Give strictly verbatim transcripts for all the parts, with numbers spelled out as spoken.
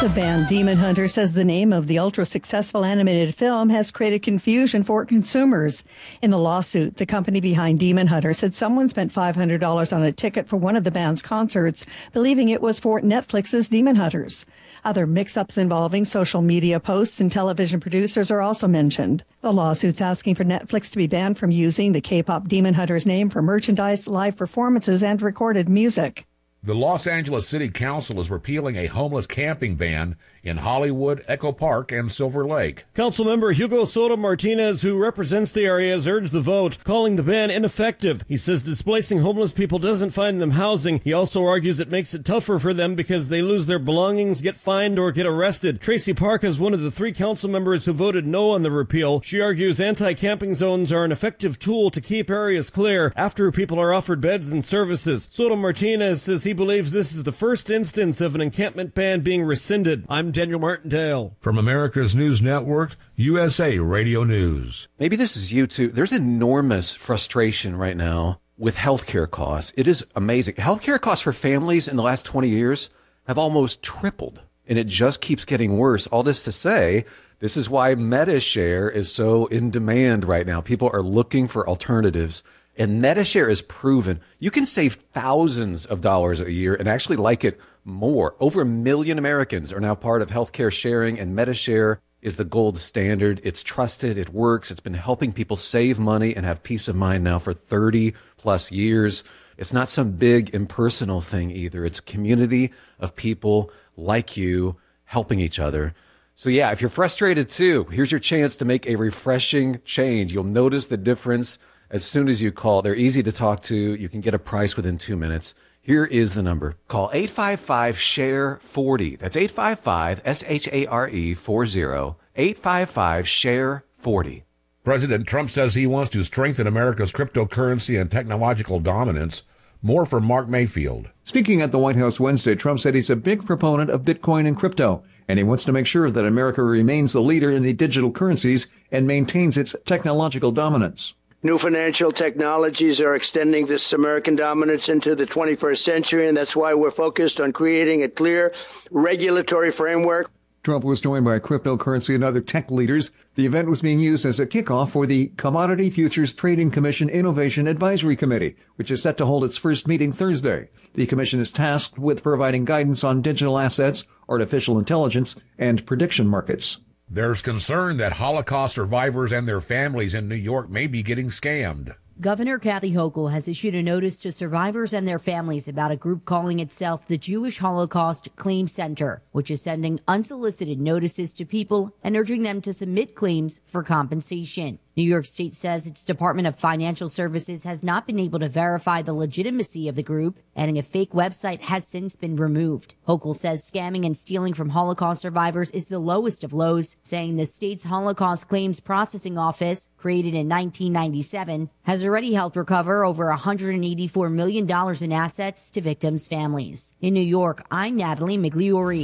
The band Demon Hunter says the name of the ultra-successful animated film has created confusion for consumers. In the lawsuit, the company behind Demon Hunter said someone spent five hundred dollars on a ticket for one of the band's concerts, believing it was for Netflix's Demon Hunters. Other mix-ups involving social media posts and television producers are also mentioned. The lawsuit's asking for Netflix to be banned from using the K-pop Demon Hunters name for merchandise, live performances, and recorded music. The Los Angeles City Council is repealing a homeless camping ban in Hollywood, Echo Park, and Silver Lake. Councilmember Hugo Soto Martinez, who represents the area, has urged the vote, calling the ban ineffective. He says displacing homeless people doesn't find them housing. He also argues it makes it tougher for them because they lose their belongings, get fined, or get arrested. Tracy Park is one of the three council members who voted no on the repeal. She argues anti-camping zones are an effective tool to keep areas clear after people are offered beds and services. Soto Martinez says he believes this is the first instance of an encampment ban being rescinded. I'm Daniel Martindale. From America's News Network, U S A Radio News. Maybe this is you too. There's enormous frustration right now with healthcare costs. It is amazing. Healthcare costs for families in the last twenty years have almost tripled, and it just keeps getting worse. All this to say, this is why Medi-Share is so in demand right now. People are looking for alternatives. And Medi-Share is proven you can save thousands of dollars a year and actually like it more. Over a million Americans are now part of healthcare sharing, and Medi-Share is the gold standard. It's trusted. It works. It's been helping people save money and have peace of mind now for thirty plus years. It's not some big impersonal thing either. It's a community of people like you helping each other. So yeah, if you're frustrated too, here's your chance to make a refreshing change. You'll notice the difference as soon as you call. They're easy to talk to. You can get a price within two minutes. Here is the number. Call eight five five, S H A R E, forty. That's eight five five, S H A R E, forty. eight five five, S H A R E, forty. President Trump says he wants to strengthen America's cryptocurrency and technological dominance. More from Mark Mayfield. Speaking at the White House Wednesday, Trump said he's a big proponent of Bitcoin and crypto, and he wants to make sure that America remains the leader in the digital currencies and maintains its technological dominance. New financial technologies are extending this American dominance into the twenty-first century, and that's why we're focused on creating a clear regulatory framework. Trump was joined by cryptocurrency and other tech leaders. The event was being used as a kickoff for the Commodity Futures Trading Commission Innovation Advisory Committee, which is set to hold its first meeting Thursday. The commission is tasked with providing guidance on digital assets, artificial intelligence, and prediction markets. There's concern that Holocaust survivors and their families in New York may be getting scammed. Governor Kathy Hochul has issued a notice to survivors and their families about a group calling itself the Jewish Holocaust Claim Center, which is sending unsolicited notices to people and urging them to submit claims for compensation. New York State says its Department of Financial Services has not been able to verify the legitimacy of the group, and a fake website has since been removed. Hochul says scamming and stealing from Holocaust survivors is the lowest of lows, saying the state's Holocaust Claims Processing Office, created in nineteen ninety-seven, has already helped recover over one hundred eighty-four million dollars in assets to victims' families. In New York, I'm Natalie Migliori.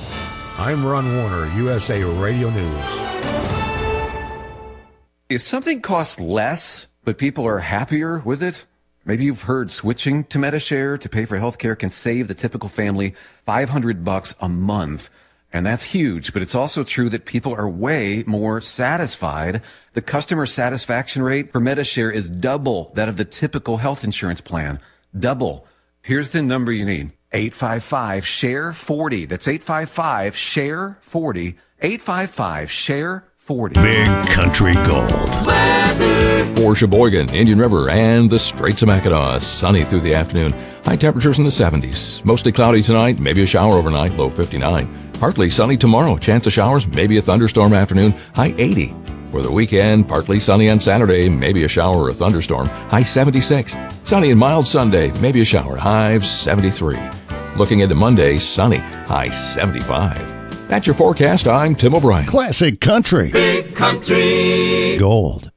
I'm Ron Warner, U S A Radio News. If something costs less, but people are happier with it, maybe you've heard switching to Medi-Share to pay for healthcare can save the typical family five hundred bucks a month. And that's huge, but it's also true that people are way more satisfied. The customer satisfaction rate for Medi-Share is double that of the typical health insurance plan. Double. Here's the number you need. eight five five, S H A R E, forty. That's eight five five, S H A R E, forty. eight five five, S H A R E, forty. Big Country Gold. Weather. For Sheboygan, Indian River, and the Straits of Mackinac, sunny through the afternoon. High temperatures in the seventies. Mostly cloudy tonight, maybe a shower overnight, low fifty-nine. Partly sunny tomorrow, chance of showers, maybe a thunderstorm afternoon, high eighty. For the weekend, partly sunny on Saturday, maybe a shower or a thunderstorm, high seventy-six. Sunny and mild Sunday, maybe a shower, high seventy-three. Looking into Monday, sunny, high seventy-five. That's your forecast. I'm Tim O'Brien. Classic Country. Big Country Gold.